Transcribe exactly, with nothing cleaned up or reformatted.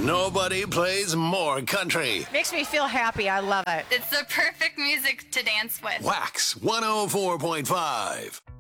Nobody plays more country. Makes me feel happy. I love it. It's the perfect music to dance with. Wax one oh four point five.